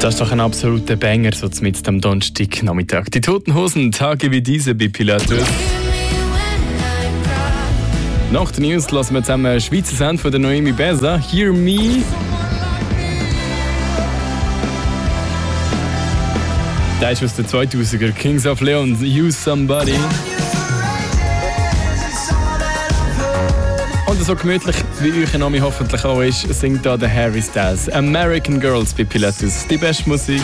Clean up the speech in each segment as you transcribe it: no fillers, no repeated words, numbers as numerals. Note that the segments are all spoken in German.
Das ist doch ein absoluter Banger, so mit am Donnerstagnachmittag. Die Toten Hosen, Tage wie diese bei Pilatus. Nach den News lassen wir zusammen einen Schweizer Sound von der Noemi Beza, Hear Me. Der ist aus den 2000er, Kings of Leon, Use Somebody. Und so gemütlich wie euch Name hoffentlich auch ist, singt da der Harry Styles. American Girls bei Pilatus, die beste Musik.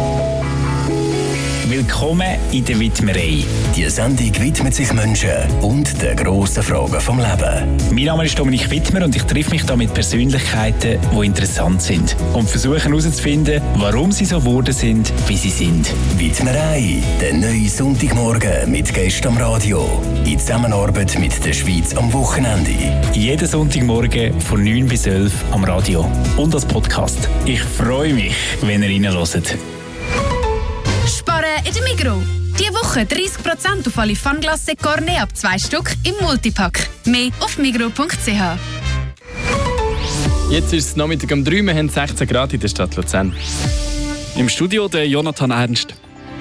Willkommen in der Widmerei. Die Sendung widmet sich Menschen und den grossen Fragen vom Leben. Mein Name ist Dominik Wittmer und ich treffe mich hier mit Persönlichkeiten, die interessant sind. Und versuche herauszufinden, warum sie so geworden sind, wie sie sind. Widmerei, der neue Sonntagmorgen mit Gästen am Radio. In Zusammenarbeit mit der Schweiz am Wochenende. Jeden Sonntagmorgen von 9 bis 11 am Radio und als Podcast. Ich freue mich, wenn ihr reinhört. Sparen in der Migros. Diese Woche 30% auf alle Fanglasse Cornet ab 2 Stück im Multipack. Mehr auf migros.ch. Jetzt ist es Nachmittag um 3, wir haben 16 Grad in der Stadt Luzern. Im Studio der Jonathan Ernst.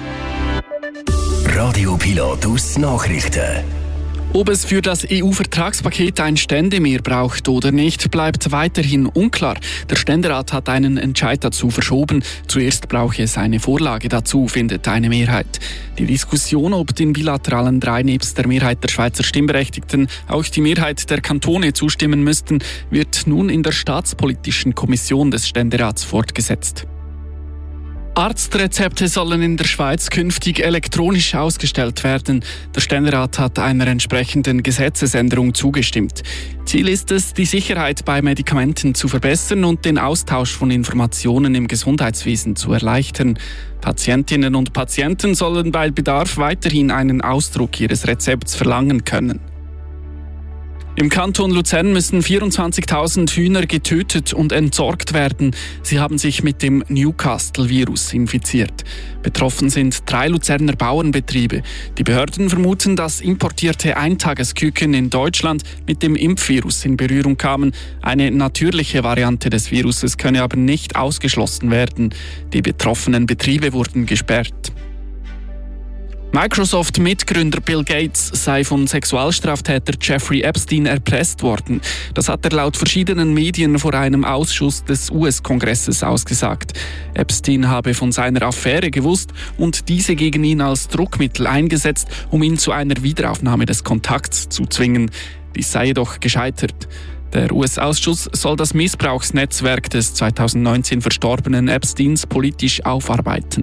Radio Pilatus Nachrichten. Ob es für das EU-Vertragspaket ein Ständemehr braucht oder nicht, bleibt weiterhin unklar. Der Ständerat hat einen Entscheid dazu verschoben. Zuerst brauche es eine Vorlage dazu, findet eine Mehrheit. Die Diskussion, ob den bilateralen 3 nebst der Mehrheit der Schweizer Stimmberechtigten auch die Mehrheit der Kantone zustimmen müssten, wird nun in der Staatspolitischen Kommission des Ständerats fortgesetzt. Arztrezepte sollen in der Schweiz künftig elektronisch ausgestellt werden. Der Ständerat hat einer entsprechenden Gesetzesänderung zugestimmt. Ziel ist es, die Sicherheit bei Medikamenten zu verbessern und den Austausch von Informationen im Gesundheitswesen zu erleichtern. Patientinnen und Patienten sollen bei Bedarf weiterhin einen Ausdruck ihres Rezepts verlangen können. Im Kanton Luzern müssen 24.000 Hühner getötet und entsorgt werden. Sie haben sich mit dem Newcastle-Virus infiziert. Betroffen sind 3 Luzerner Bauernbetriebe. Die Behörden vermuten, dass importierte Eintagesküken in Deutschland mit dem Impfvirus in Berührung kamen. Eine natürliche Variante des Viruses könne aber nicht ausgeschlossen werden. Die betroffenen Betriebe wurden gesperrt. Microsoft-Mitgründer Bill Gates sei vom Sexualstraftäter Jeffrey Epstein erpresst worden. Das hat er laut verschiedenen Medien vor einem Ausschuss des US-Kongresses ausgesagt. Epstein habe von seiner Affäre gewusst und diese gegen ihn als Druckmittel eingesetzt, um ihn zu einer Wiederaufnahme des Kontakts zu zwingen. Dies sei jedoch gescheitert. Der US-Ausschuss soll das Missbrauchsnetzwerk des 2019 verstorbenen Epsteins politisch aufarbeiten.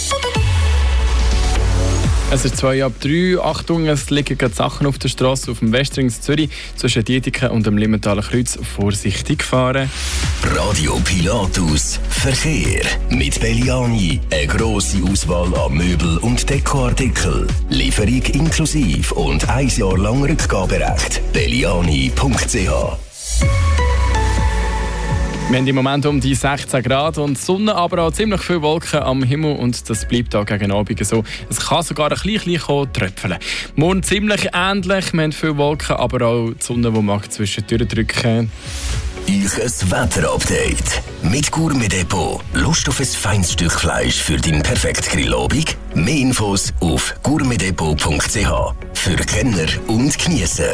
Es ist 2:03. Achtung, es liegen gerade Sachen auf der Straße auf dem Westring Zürich zwischen Dietiken und dem Limmentaler Kreuz. Vorsichtig fahren. Radio Pilatus Verkehr mit Belliani. Eine grosse Auswahl an Möbel- und Dekoartikeln. Lieferung inklusive und 1 Jahr lang Rückgaberecht. Belliani.ch. Wir haben im Moment um die 16 Grad und Sonne, aber auch ziemlich viele Wolken am Himmel und das bleibt auch gegen Abend so. Es kann sogar ein bisschen tröpfeln. Morgen ziemlich ähnlich, wir haben viele Wolken, aber auch die Sonne, die mag zwischendurch drücken. Euch ein Wetterupdate mit Gourmet Depot. Lust auf ein feines Stück Fleisch für deinen perfekten Grillabend? Mehr Infos auf gourmetdepot.ch. Für Kenner und Geniesser.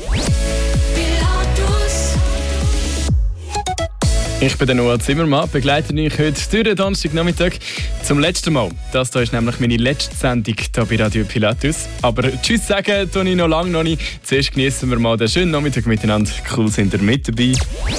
Ich bin der Noah Zimmermann, begleite euch heute durch den Donnerstagnachmittag zum letzten Mal. Das hier ist nämlich meine letzte Sendung hier bei Radio Pilatus. Aber tschüss sagen tue ich noch lange noch nicht. Zuerst genießen wir mal den schönen Nachmittag miteinander. Cool sind ihr mit dabei.